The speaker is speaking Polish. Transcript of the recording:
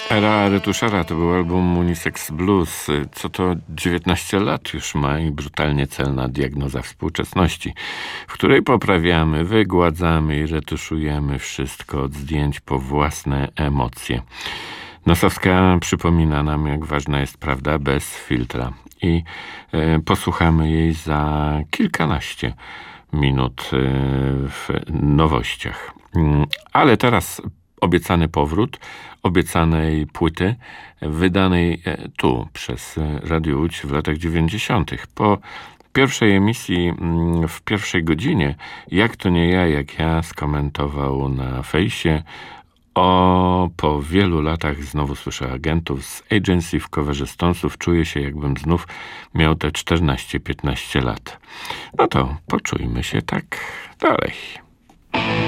Era Retuszera to był album Unisex Blues. Co to 19 lat już ma i brutalnie celna diagnoza współczesności, w której poprawiamy, wygładzamy i retuszujemy wszystko od zdjęć po własne emocje. Nosowska przypomina nam, jak ważna jest prawda bez filtra. I posłuchamy jej za kilkanaście minut w nowościach. Ale teraz obiecany powrót obiecanej płyty wydanej tu przez Radio Łódź w latach 90. Po pierwszej emisji w pierwszej godzinie Jak to nie ja, jak ja skomentował na fejsie po wielu latach znowu słyszę agentów z Agency w coverze Stonesów. Czuję się, jakbym znów miał te 14-15 lat. No to poczujmy się tak dalej.